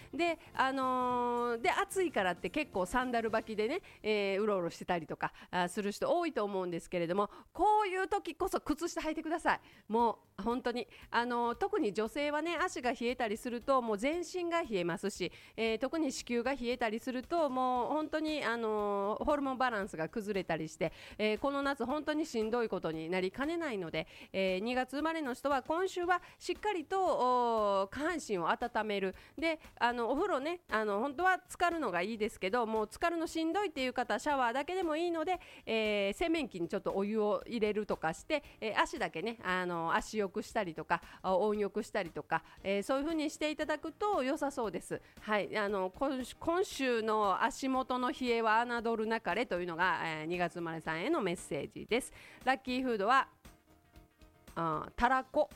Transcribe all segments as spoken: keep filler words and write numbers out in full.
で、あのー、で暑いからって結構サンダル履きでね、えー、うろうろしてたりとかあする人多いと思うんですけれども、こういう時こそ靴下履いてください。もう本当に、あのー、特に女性はね足が冷えたりするともう全身が冷えますし、えー、特に子宮が冷えたりするともう本当に、あのー、ホルモンバランスが崩れたりして、えー、この夏本当にしんどいことになりかねないので、えー、にがつ生まれの人は今週はしっかりと下半身を温める。で、あのお風呂ね、あの本当は浸かるのがいいですけど、もう浸かるのしんどいっていう方はシャワーだけでもいいので、えー、洗面器にちょっとお湯を入れるとかして、えー、足だけね、あの足よくしたりとか温浴したりとか、えー、そういう風にしていただくと良さそうです。はい、あの 今, 今週の足元の冷えは侮るなかれというのが、えー、にがつ生まれさんへのメッセージです。ラッキーフードはあたらこ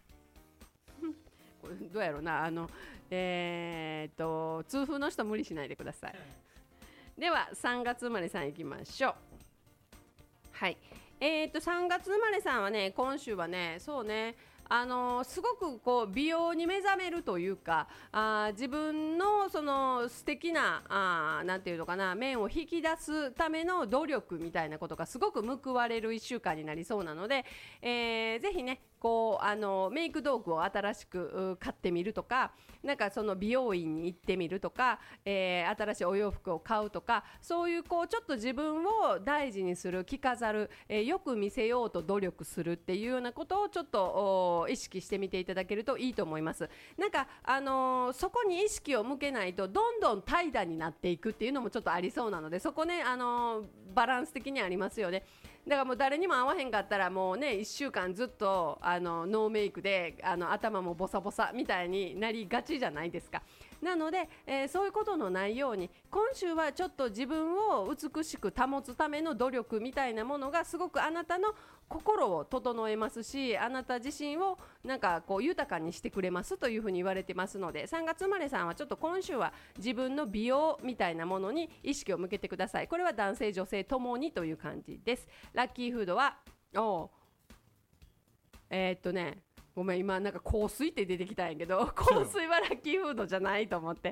これどうやろうな、あの、えー、と痛風の人無理しないでください。ではさんがつ生まれさんいきましょう。はい、えー、とさんがつ生まれさんはね今週はねそうねあのー、すごくこう美容に目覚めるというか、あ自分のその素敵なあなんていうのかな面を引き出すための努力みたいなことがすごく報われるいっしゅうかんになりそうなので、えー、ぜひねこうあのメイク道具を新しく買ってみるとか、なんかその美容院に行ってみるとか、えー、新しいお洋服を買うとか、そういうこうちょっと自分を大事にする着飾る、えー、よく見せようと努力するっていうようなことをちょっと意識してみていただけるといいと思います。なんか、あのー、そこに意識を向けないとどんどん怠惰になっていくっていうのもちょっとありそうなので、そこね、あのー、バランス的にありますよね。だからもう誰にも会わへんかったらもうねいっしゅうかんずっとあのノーメイクであの頭もボサボサみたいになりがちじゃないですか。なので、えー、そういうことのないように今週はちょっと自分を美しく保つための努力みたいなものがすごくあなたの心を整えますし、あなた自身をなんかこう豊かにしてくれますというふうに言われてますので、さんがつ生まれさんはちょっと今週は自分の美容みたいなものに意識を向けてください。これは男性女性ともにという感じです。ラッキーフードはおえー、っとねごめん今なんか香水って出てきたんやけど香水はラッキーフードじゃないと思って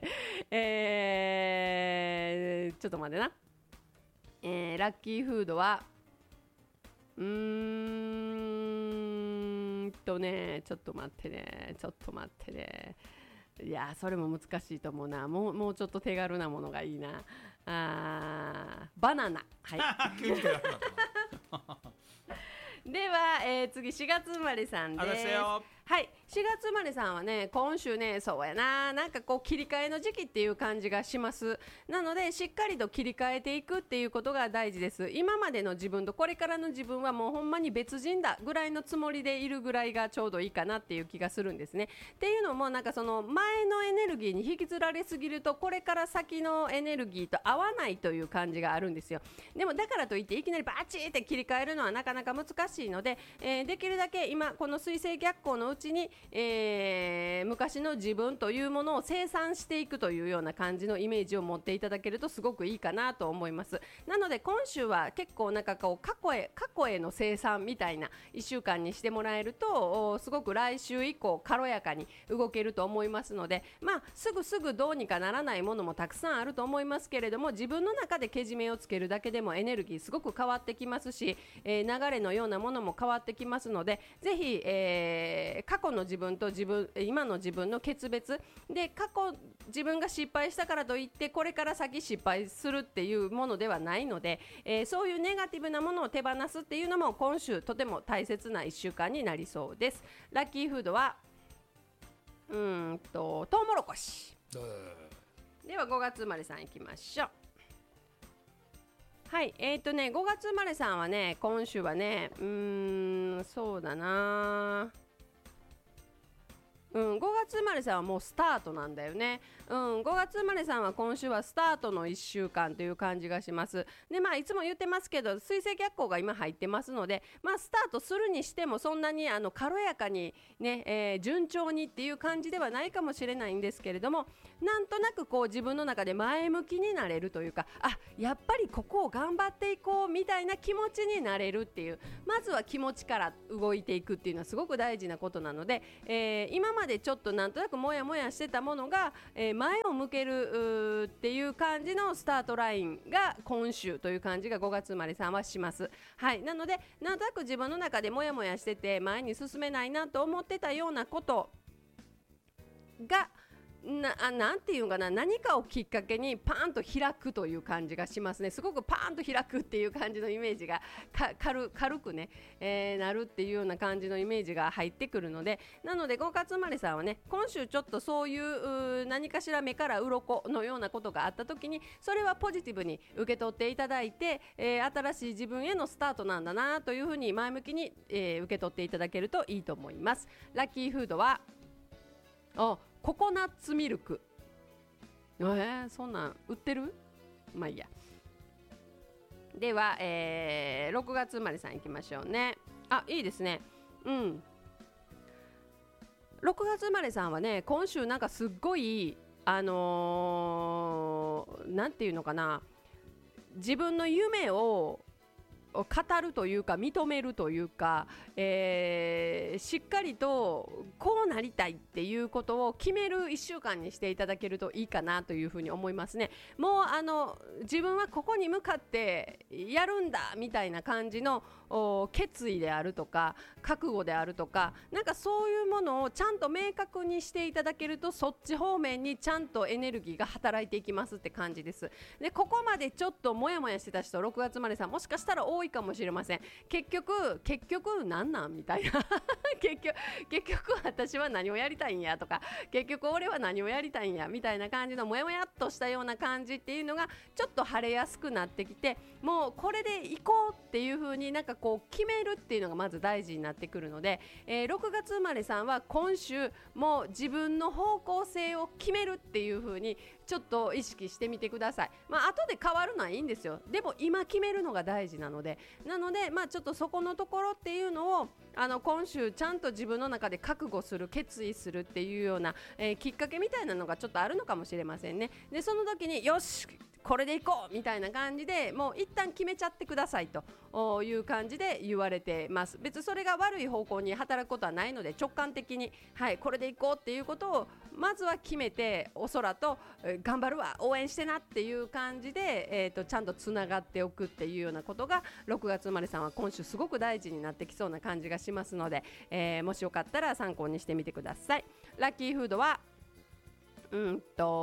えー、ちょっと待ってな、えー、ラッキーフードはうーんとねちょっと待ってねちょっと待ってねいやそれも難しいと思うな。もう、もうちょっと手軽なものがいいな。あバナナ、はいでは、えー、次しがつ生まれさんです。はい、しがつ生まれさんはね今週ねそうやななんかこう切り替えの時期っていう感じがします。なのでしっかりと切り替えていくっていうことが大事です。今までの自分とこれからの自分はもうほんまに別人だぐらいのつもりでいるぐらいがちょうどいいかなっていう気がするんですね。っていうのもなんかその前のエネルギーに引きずられすぎるとこれから先のエネルギーと合わないという感じがあるんですよ。でもだからといっていきなりバチーって切り替えるのはなかなか難しいので、えー、できるだけ今この水星逆行のうちに、えー、昔の自分というものを清算していくというような感じのイメージを持っていただけるとすごくいいかなと思います。なので今週は結構なんかこう過去へ過去への清算みたいないっしゅうかんにしてもらえるとすごく来週以降軽やかに動けると思いますので、まあ、すぐすぐどうにかならないものもたくさんあると思いますけれども、自分の中でけじめをつけるだけでもエネルギーすごく変わってきますし、えー、流れのようなものも変わってきますので、ぜひ、えー、過去の自分と自分今の自分の決別で、過去自分が失敗したからといってこれから先失敗するっていうものではないので、えー、そういうネガティブなものを手放すっていうのも今週とても大切ないっしゅうかんになりそうです。ラッキーフードはうーんとトウモロコシ。ではごがつ生まれさんいきましょう。はい、えーとねごがつ生まれさんはね今週はねうーんそうだなうん、ごがつ生まれさんはもうスタートなんだよね、うん、ごがつ生まれさんは今週はスタートのいっしゅうかんという感じがします。で、まあ、いつも言ってますけど水星逆行が今入ってますので、まあ、スタートするにしてもそんなにあの軽やかに、ねえー、順調にっていう感じではないかもしれないんですけれども、なんとなくこう自分の中で前向きになれるというか、あやっぱりここを頑張っていこうみたいな気持ちになれるっていう、まずは気持ちから動いていくっていうのはすごく大事なことなので、えー、今までまでちょっとなんとなくもやもやしてたものが、えー、前を向けるっていう感じのスタートラインが今週という感じがごがつ生まれさんはします。はい、なのでなんとなく自分の中でもやもやしてて前に進めないなと思ってたようなことがな, あなんていうかな、何かをきっかけにパーンと開くという感じがしますね。すごくパーンと開くっていう感じのイメージがか 軽, 軽くね、えー、なるっていうような感じのイメージが入ってくるので、なのでごがつ生まれさんはね、今週ちょっとそういうう何かしら目から鱗のようなことがあった時に、それはポジティブに受け取っていただいて、えー、新しい自分へのスタートなんだなというふうに前向きに、えー、受け取っていただけるといいと思います。ラッキーフードはあココナッツミルク。えー、そんなん売ってる？まあいいや。では、えー、ろくがつ生まれさんいきましょうね。あ、いいですね。うん。ろくがつ生まれさんはね、今週なんかすっごいあのー、なんていうのかな、自分の夢を語るというか認めるというか、えー、しっかりとこうなりたいっていうことを決めるいっしゅうかんにしていただけるといいかなというふうに思いますね。もうあの自分はここに向かってやるんだみたいな感じの決意であるとか覚悟であるとか、なんかそういうものをちゃんと明確にしていただけると、そっち方面にちゃんとエネルギーが働いていきますって感じです。でここまでちょっともやもやしてた人、ろくがつ生まれさんもしかしたら多いかもしれません。結局結局なんなんみたいな結局結局私は何をやりたいんやとか、結局俺は何をやりたいんやみたいな感じのもやもやっとしたような感じっていうのがちょっと晴れやすくなってきて、もうこれでいこうっていう風になんかこう決めるっていうのがまず大事になってくるので、えー、ろくがつ生まれさんは今週もう自分の方向性を決めるっていう風にちょっと意識してみてください。まあ後で変わるのはいいんですよ。でも今決めるのが大事なので、なのでまあちょっとそこのところっていうのをあの今週ちゃんと自分の中で覚悟する、決意するっていうような、えー、きっかけみたいなのがちょっとあるのかもしれませんね。でその時によしこれでいこうみたいな感じでもう一旦決めちゃってくださいという感じで言われてます。別にそれが悪い方向に働くことはないので、直感的に、はい、これでいこうっていうことをまずは決めて、お空と、えー、頑張るわ応援してなっていう感じで、えー、とちゃんとつながっておくっていうようなことがろくがつ生まれさんは今週すごく大事になってきそうな感じがしますので、えー、もしよかったら参考にしてみてください。ラッキーフードはうん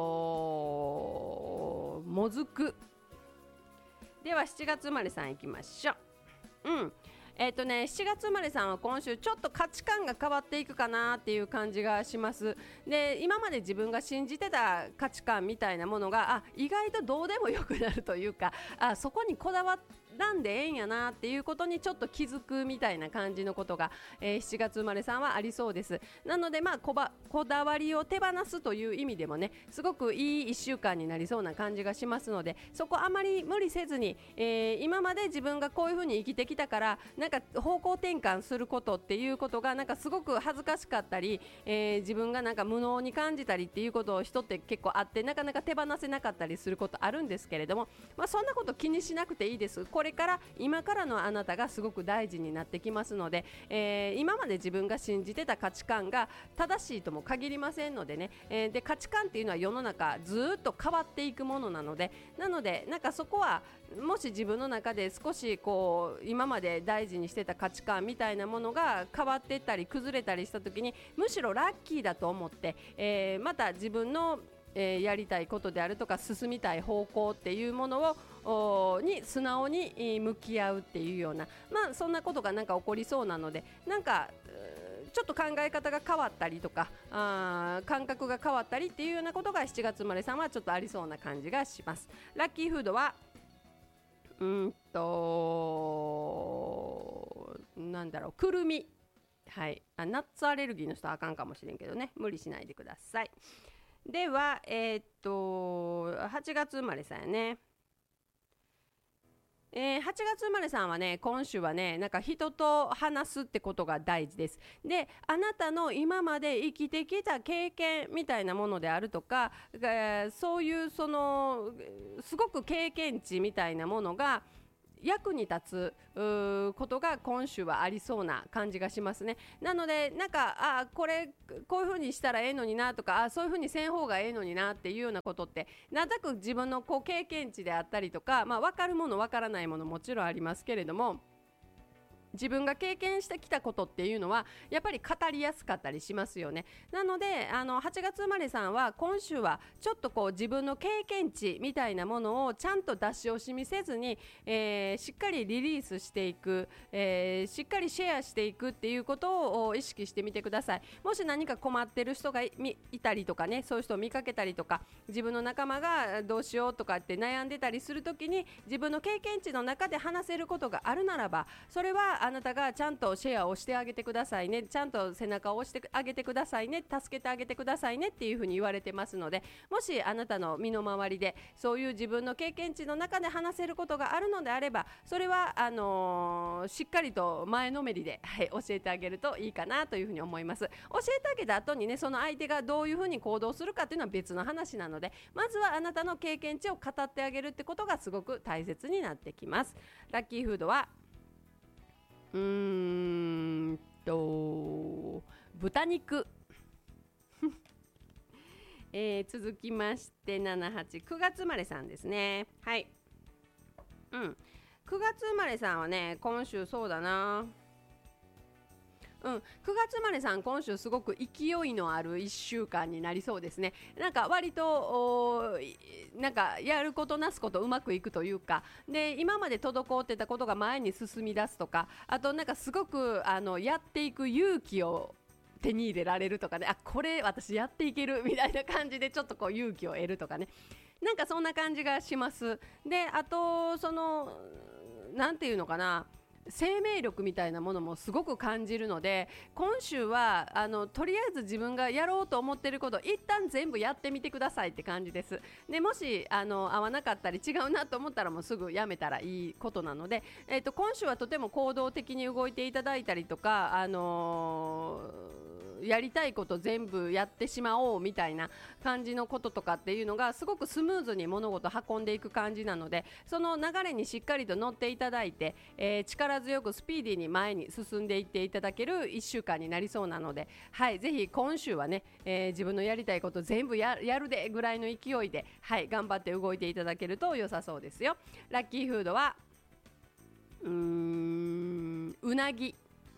ともずく。ではしちがつ生まれさんいきましょう。うんえーとね、しちがつ生まれさんは今週ちょっと価値観が変わっていくかなっていう感じがします。で今まで自分が信じてた価値観みたいなものがあ意外とどうでもよくなるというか、あそこにこだわらんでええんやなっていうことにちょっと気づくみたいな感じのことが、えー、しちがつ生まれさんはありそうです。なのでまあこばこだわりを手放すという意味でもね、すごくいいいっしゅうかんになりそうな感じがしますので、そこあまり無理せずに、えー、今まで自分がこういう風に生きてきたからなんか方向転換することっていうことがなんかすごく恥ずかしかったり、えー、自分がなんか無能に感じたりっていうことを人って結構あって、なかなか手放せなかったりすることあるんですけれども、まあ、そんなこと気にしなくていいです。これから今からのあなたがすごく大事になってきますので、えー、今まで自分が信じてた価値観が正しいとも限りませんのでね、えー、で価値観っていうのは世の中ずっと変わっていくものなので、なのでなんかそこはもし自分の中で少しこう今まで大事にしてた価値観みたいなものが変わっていったり崩れたりした時にむしろラッキーだと思って、えー、また自分のえー、やりたいことであるとか進みたい方向っていうものをに素直に向き合うっていうような、まあそんなことがなんか起こりそうなので、なんかちょっと考え方が変わったりとかあ感覚が変わったりっていうようなことがしちがつ生まれさんはちょっとありそうな感じがします。ラッキーフードはうーんとなんだろうくるみ、はい、あナッツアレルギーの人はあかんかもしれんけどね、無理しないでください。では、えー、っとはちがつ生まれさんやね、えー、はちがつ生まれさんはね今週はねなんか人と話すってことが大事です。であなたの今まで生きてきた経験みたいなものであるとか、えー、そういうそのすごく経験値みたいなものが役に立つことが今週はありそうな感じがしますね。なのでなんかあこれこういう風にしたらええのになとかあそういう風にせん方がええのになっていうようなことってなんとなく自分のこう経験値であったりとか、まあ、分かるもの分からないものもちろんありますけれども、自分が経験してきたことっていうのはやっぱり語りやすかったりしますよね。なのであのはちがつ生まれさんは今週はちょっとこう自分の経験値みたいなものをちゃんと出し惜しみせずに、えー、しっかりリリースしていく、えー、しっかりシェアしていくっていうことを意識してみてください。もし何か困ってる人が い, いたりとかね、そういう人を見かけたりとか、自分の仲間がどうしようとかって悩んでたりするときに自分の経験値の中で話せることがあるならば、それはあなたがちゃんとシェアをしてあげてくださいね、ちゃんと背中を押してあげてくださいね、助けてあげてくださいねっていうふうに言われてますので、もしあなたの身の回りでそういう自分の経験値の中で話せることがあるのであれば、それはあのー、しっかりと前のめりで、はい、教えてあげるといいかなというふうに思います。教えてあげた後にね、その相手がどういうふうに行動するかっていうのは別の話なので、まずはあなたの経験値を語ってあげるってことがすごく大切になってきます。ラッキーフードはうーんと豚肉えー、続きましてななはちくがつ生まれさんですね。はい、うん、くがつ生まれさんはね今週そうだなうん、くがつ生まれさん今週すごく勢いのあるいっしゅうかんになりそうですね。なんか割となんかやることなすことうまくいくというかで、今まで滞ってたことが前に進み出すとか、あとなんかすごくあのやっていく勇気を手に入れられるとかね、あこれ私やっていけるみたいな感じでちょっとこう勇気を得るとかね、なんかそんな感じがします。であとそのなんていうのかな、生命力みたいなものもすごく感じるので、今週はあのとりあえず自分がやろうと思っていること一旦全部やってみてくださいって感じです。でもしあの合わなかったり違うなと思ったらもうすぐやめたらいいことなので、えーと、今週はとても行動的に動いていただいたりとか、あのーやりたいこと全部やってしまおうみたいな感じのこととかっていうのがすごくスムーズに物事運んでいく感じなので、その流れにしっかりと乗っていただいて、えー、力強くスピーディーに前に進んでいっていただけるいっしゅうかんになりそうなので、はい、ぜひ今週はね、えー、自分のやりたいこと全部 や, やるでぐらいの勢いで、はい、頑張って動いていただけると良さそうですよ。ラッキーフードはうーんうなぎ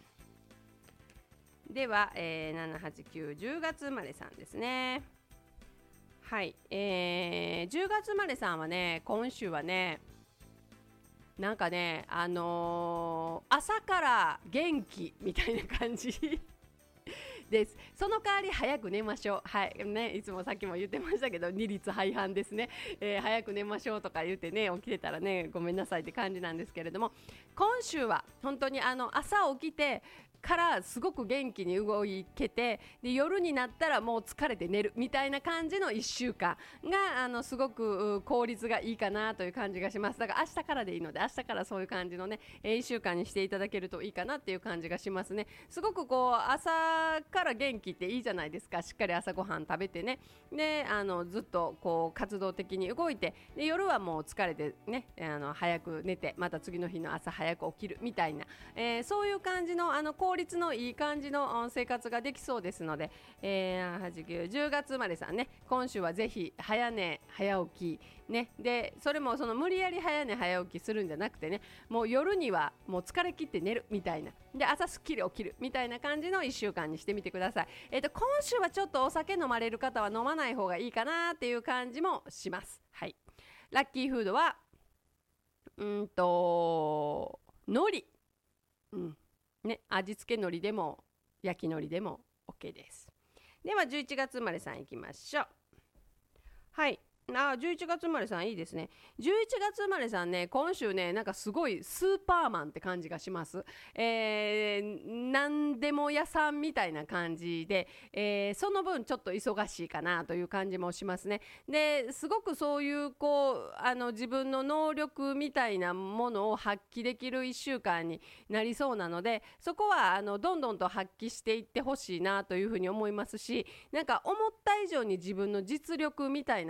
では、えー、なな、はち、きゅう、じゅうがつ生まれさんですね。はい、えー、じゅうがつ生まれさんはね今週はねなんかねあのー、朝から元気みたいな感じです。その代わり早く寝ましょう。はいね、いつもさっきも言ってましたけど二律背反ですね、えー、早く寝ましょうとか言ってね起きてたらねごめんなさいって感じなんですけれども、今週は本当にあの朝起きてからすごく元気に動けて、で夜になったらもう疲れて寝るみたいな感じのいっしゅうかんがあのすごく効率がいいかなという感じがします。だから明日からでいいので明日からそういう感じのねいっしゅうかんにしていただけるといいかなっていう感じがしますね。すごくこう朝から元気っていいじゃないですか。しっかり朝ごはん食べてね、であのずっとこう活動的に動いて、で夜はもう疲れてねあの早く寝てまた次の日の朝早く起きるみたいな、えー、そういう感じのあの効率のいい感じの生活ができそうですので、えー、はち、きゅう、じゅうがつ生まれさんね今週はぜひ早寝早起きね、でそれもその無理やり早寝早起きするんじゃなくてね、もう夜にはもう疲れ切って寝るみたいな、で朝すっきり起きるみたいな感じのいっしゅうかんにしてみてください。えーと、今週はちょっとお酒飲まれる方は飲まない方がいいかなっていう感じもします。はい、ラッキーフードはうんと海苔、うんね、味付け海苔でも焼き海苔でも OK です。ではじゅういちがつ生まれさんいきましょう。はい、あじゅういちがつ生まれさんいいですね。じゅういちがつ生まれさんね今週ねなんかすごいスーパーマンって感じがします。えー、なんでも屋さんみたいな感じで、えー、その分ちょっと忙しいかなという感じもしますね。ですごくそういうこうあの自分の能力みたいなものを発揮できるいっしゅうかんになりそうなので、そこはあのどんどんと発揮していってほしいなというふうに思いますし、なんか思った以上に自分の実力みたいなものを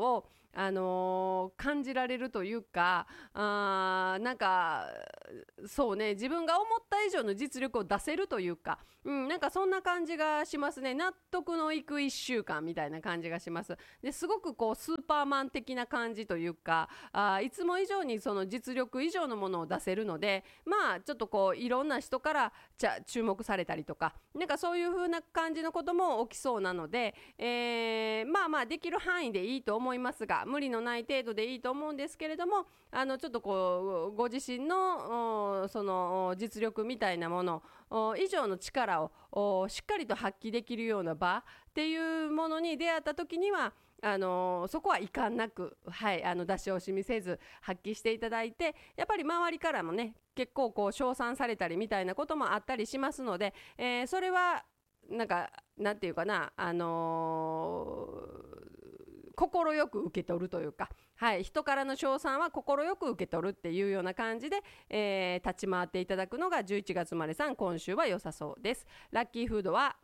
をあのー、感じられるというか、あなんかそうね、自分が思った以上の実力を出せるというか、うん、なんかそんな感じがしますね。納得のいくいっしゅうかんみたいな感じがします。ですごくこうスーパーマン的な感じというか、あいつも以上にその実力以上のものを出せるので、まあちょっとこういろんな人からじゃ注目されたりとか、なんかそういう風な感じのことも起きそうなので、えー、まあまあできる範囲でいいと思いますが、無理のない程度でいいと思うんですけれども、あのちょっとこうご自身のその実力みたいなもの以上の力をしっかりと発揮できるような場っていうものに出会った時には、あのそこは遺憾なく、はい、あの出し惜しみせず発揮していただいて、やっぱり周りからもね結構こう称賛されたりみたいなこともあったりしますので、えー、それはなんかなんていうかな、あのー、心よく受け取るというか、はい、人からの称賛は心よく受け取るっていうような感じで、えー、立ち回っていただくのがじゅういちがつ生まれさん、今週は良さそうです。ラッキーフードは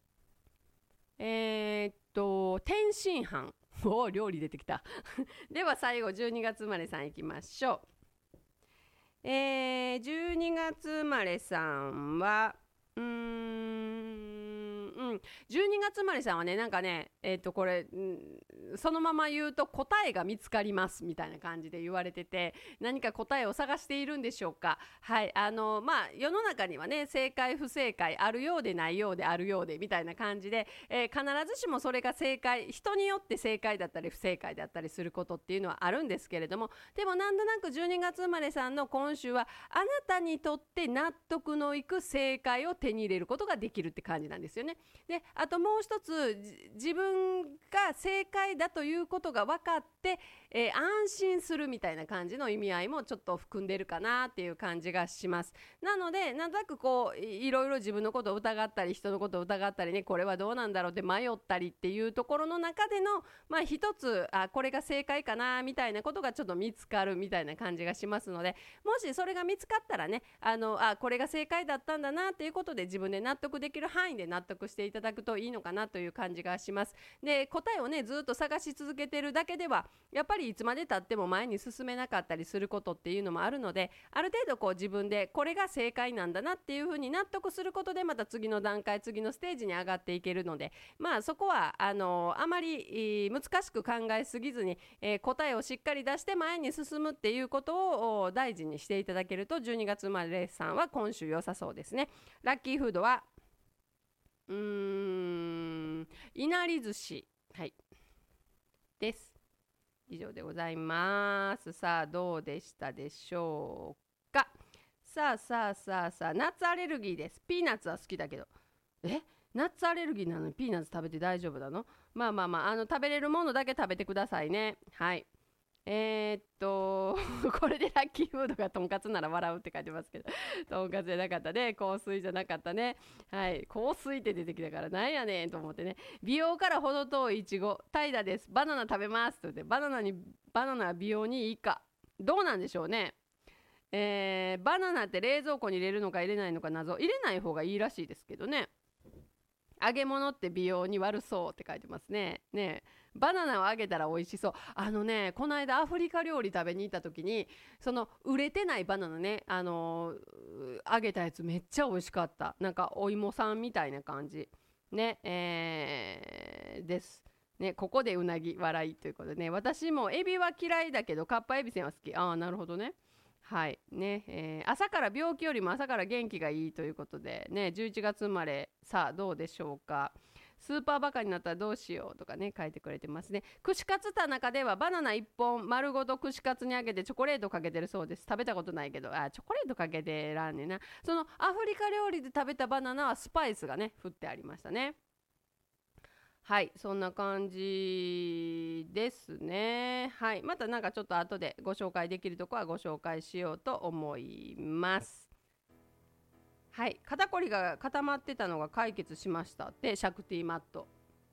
えー、っと天津飯お料理出てきたでは最後じゅうにがつ生まれさんいきましょう。えー、じゅうにがつ生まれさんはうーんうんじゅうにがつ生まれさんはね、なんかね、えっとこれ、んそのまま言うと答えが見つかりますみたいな感じで言われてて、何か答えを探しているんでしょうか。はい、あのまあ世の中にはね、正解不正解あるようでないようであるようでみたいな感じで、えー、必ずしもそれが正解、人によって正解だったり不正解だったりすることっていうのはあるんですけれども、でもなんとなくじゅうにがつ生まれさんの今週はあなたにとって納得のいく正解を手に入れることができるって感じなんですよね。で、あともう一つ、自分が正解だということが分かって、えー、安心するみたいな感じの意味合いもちょっと含んでるかなっていう感じがします。なのでなんとなくこういろいろ自分のことを疑ったり人のことを疑ったりね、これはどうなんだろうって迷ったりっていうところの中での、まあ一つ、あこれが正解かなみたいなことがちょっと見つかるみたいな感じがしますので、もしそれが見つかったらね、あのあこれが正解だったんだなっていうことで自分で納得できる範囲で納得していただくといいのかなという感じがします。で、答えをねずっと探し続けてるだけではやっぱりいつまでたっても前に進めなかったりすることっていうのもあるので、ある程度こう自分でこれが正解なんだなっていうふうに納得することでまた次の段階次のステージに上がっていけるので、まあそこはあのあまり難しく考えすぎずに、えー、答えをしっかり出して前に進むっていうことを大事にしていただけるとじゅうにがつ生まれさんは今週良さそうですね。ラッキーフードはうーんいなり寿司、はいです。以上でございます。さあどうでしたでしょうか。さあさあさあさあ、ナッツアレルギーです。ピーナッツは好きだけど、えナッツアレルギーなのにピーナッツ食べて大丈夫なの？まあまあまあ、あの食べれるものだけ食べてくださいね。はい。えー、っとこれでラッキーフードがとんかつなら笑うって書いてますけどとんかつじゃなかったね、香水じゃなかったね。はい、香水って出てきたからなんやねんと思ってね。美容から程遠いいちご、怠惰です。バナナ食べますと言って、バナナにバナナは美容にいいかどうなんでしょうね。えー、バナナって冷蔵庫に入れるのか入れないのか謎。入れない方がいいらしいですけどね。揚げ物って美容に悪そうって書いてますね。ねえ、バナナを揚げたら美味しそう。あのね、この間アフリカ料理食べに行った時に、その売れてないバナナね、あのー、揚げたやつめっちゃ美味しかった。なんかお芋さんみたいな感じね、えー、です。ね、ここでうなぎ笑いということでね、私もエビは嫌いだけどカッパエビせんは好き。ああ、なるほどね。はいね、えー、朝から病気よりも朝から元気がいいということでね、じゅういちがつ生まれ、さあどうでしょうか。スーパーバカになったらどうしようとかね書いてくれてますね。串カツ田中ではバナナいっぽん丸ごと串カツにあげてチョコレートかけてるそうです。食べたことないけど、あチョコレートかけてらんねんな。そのアフリカ料理で食べたバナナはスパイスがね振ってありましたね。はい、そんな感じですね。はい、またなんかちょっと後でご紹介できるとこはご紹介しようと思います。はい、肩こりが固まってたのが解決しましたってシャクティマット。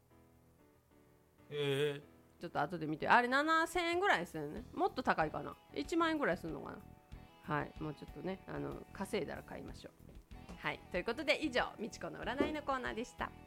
えー、ちょっと後で見て、あれななせんえんぐらいするね。もっと高いかな、いちまんえんぐらいするのかな。はい、もうちょっとねあの稼いだら買いましょう。はい、ということで以上みちこの占いのコーナーでした。